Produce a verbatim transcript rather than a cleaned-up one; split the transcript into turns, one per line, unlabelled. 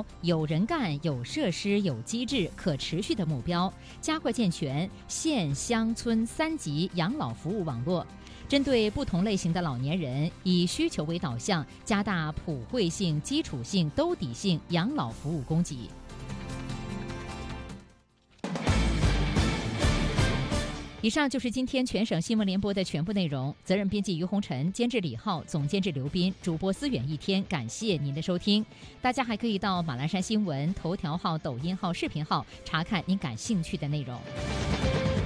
有人干、有设施、有机制、可持续的目标，加快健全县乡村三级养老服务网络。针对不同类型的老年人，以需求为导向，加大普惠性、基础性、兜底性养老服务供给。以上就是今天全省新闻联播的全部内容。责任编辑于红尘，监制李浩，总监制刘斌，主播思远一天。感谢您的收听。大家还可以到马栏山新闻头条号、抖音号、视频号查看您感兴趣的内容。